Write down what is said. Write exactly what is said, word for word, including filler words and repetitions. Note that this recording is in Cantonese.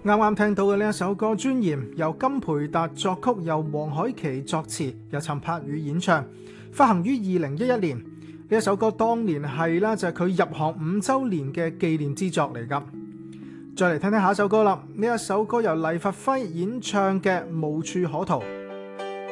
啱啱聽到嘅呢一首歌《尊嚴》，由金培達作曲，由黃凱琪作詞，由陳柏宇演唱，發行於二零一一年。呢一首歌當年係啦，就係佢入行五周年嘅紀念之作嚟噶。再嚟聽聽下一首歌啦，呢一首歌由黎佛輝演唱嘅《無處可逃》。